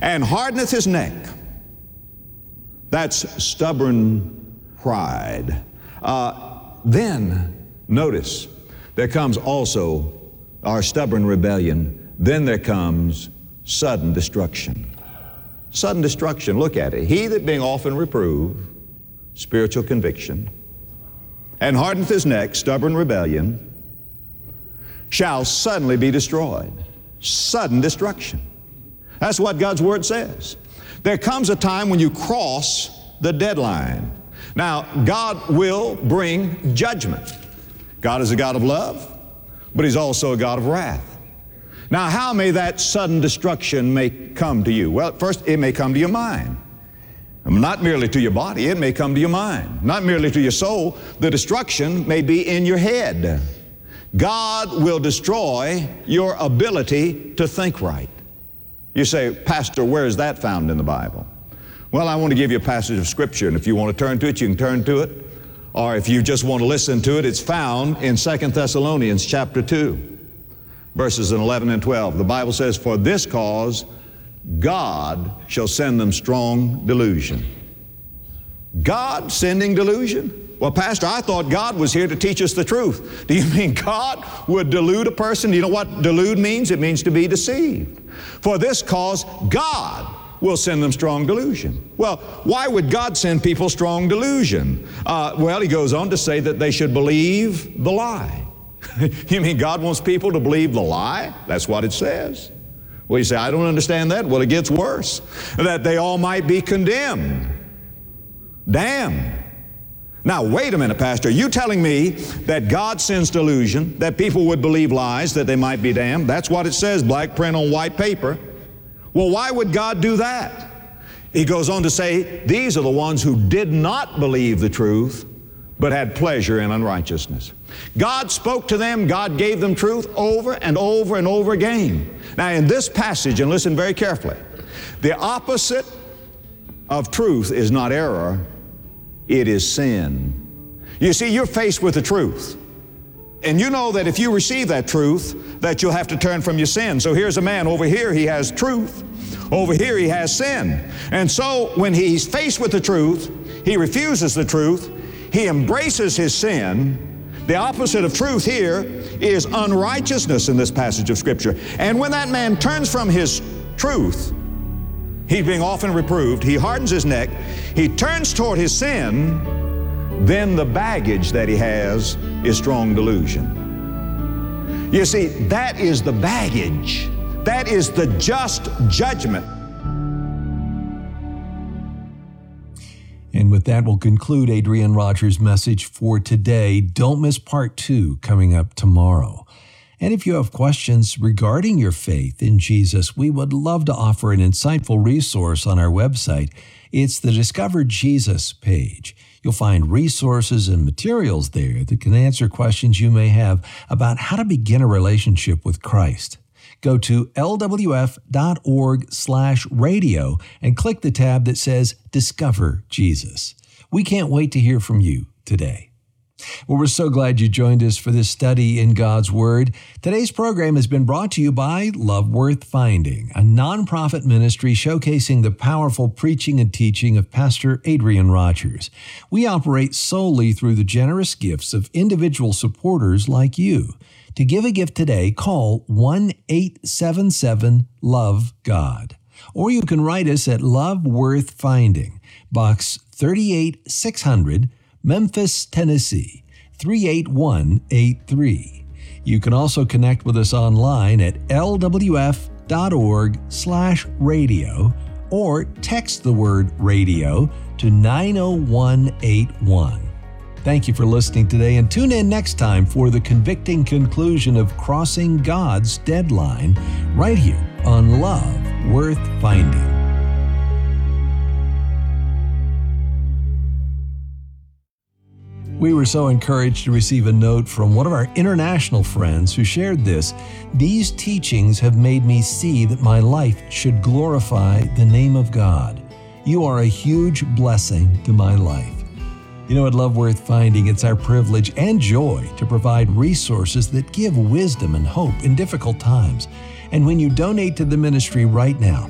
and hardeneth his neck. That's stubborn pride. Then, notice, there comes also our stubborn rebellion. Then there comes sudden destruction. Sudden destruction, look at it. He that being often reproved, spiritual conviction, and hardeneth his neck, stubborn rebellion, shall suddenly be destroyed. Sudden destruction. That's what God's Word says. There comes a time when you cross the deadline. Now, God will bring judgment. God is a God of love, but He's also a God of wrath. Now, how may that sudden destruction may come to you? Well, first, it may come to your mind. Not merely to your body, it may come to your mind. Not merely to your soul. The destruction may be in your head. God will destroy your ability to think right. You say, Pastor, where is that found in the Bible? Well, I want to give you a passage of Scripture, and if you want to turn to it, you can turn to it. Or if you just want to listen to it, it's found in 2 Thessalonians chapter 2, verses 11 and 12. The Bible says, for this cause God shall send them strong delusion. God sending delusion? Well, Pastor, I thought God was here to teach us the truth. Do you mean God would delude a person? Do you know what delude means? It means to be deceived. For this cause, God will send them strong delusion. Well, why would God send people strong delusion? Well, he goes on to say that they should believe the lie. You mean God wants people to believe the lie? That's what it says. Well, you say, I don't understand that. Well, it gets worse. That they all might be condemned. Damned. Now, wait a minute, Pastor. Are you telling me that God sends delusion, that people would believe lies, that they might be damned? That's what it says, black print on white paper. Well, why would God do that? He goes on to say, these are the ones who did not believe the truth, but had pleasure in unrighteousness. God spoke to them, God gave them truth over and over and over again. Now, in this passage, and listen very carefully, the opposite of truth is not error, it is sin. You see, you're faced with the truth. And you know that if you receive that truth, that you'll have to turn from your sin. So here's a man over here, he has truth. Over here he has sin. And so when he's faced with the truth, he refuses the truth, he embraces his sin. The opposite of truth here is unrighteousness in this passage of Scripture. And when that man turns from his truth, he's being often reproved, he hardens his neck, he turns toward his sin, then the baggage that he has is strong delusion. You see, that is the baggage. That is the just judgment. And with that, we'll conclude Adrian Rogers' message for today. Don't miss part 2 coming up tomorrow. And if you have questions regarding your faith in Jesus, we would love to offer an insightful resource on our website. It's the Discover Jesus page. You'll find resources and materials there that can answer questions you may have about how to begin a relationship with Christ. Go to lwf.org/radio and click the tab that says Discover Jesus. We can't wait to hear from you today. Well, we're so glad you joined us for this study in God's Word. Today's program has been brought to you by Love Worth Finding, a nonprofit ministry showcasing the powerful preaching and teaching of Pastor Adrian Rogers. We operate solely through the generous gifts of individual supporters like you. To give a gift today, call 1-877-LOVE-GOD. Or you can write us at Love Worth Finding, Box 38600, Memphis, Tennessee, 38183. You can also connect with us online at lwf.org/radio or text the word radio to 90181. Thank you for listening today, and tune in next time for the convicting conclusion of Crossing God's Deadline right here on Love Worth Finding. We were so encouraged to receive a note from one of our international friends who shared this. These teachings have made me see that my life should glorify the name of God. You are a huge blessing to my life. You know, at Love Worth Finding, it's our privilege and joy to provide resources that give wisdom and hope in difficult times. And when you donate to the ministry right now,